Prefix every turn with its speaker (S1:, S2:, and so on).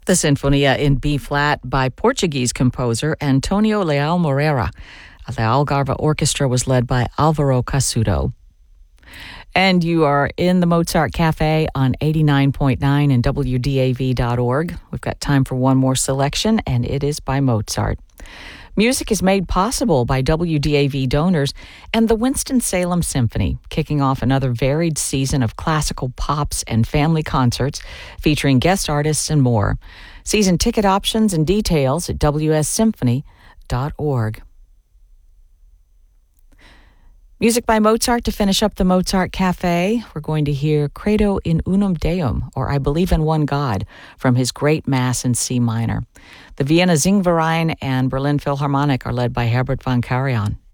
S1: The Sinfonia in B-flat by Portuguese composer Antonio Leal Moreira. The Algarve Orchestra was led by Alvaro Casudo. And you are in the Mozart Cafe on 89.9 and WDAV.org. We've got time for one more selection, and it is by Mozart. Music is made possible by WDAV donors and the Winston-Salem Symphony, kicking off another varied season of classical pops and family concerts featuring guest artists and more. Season ticket options and details at wssymphony.org. Music by Mozart to finish up the Mozart Cafe. We're going to hear Credo in Unum Deum, or I Believe in One God, from his Great Mass in C minor. The Vienna Singverein and Berlin Philharmonic are led by Herbert von Karajan.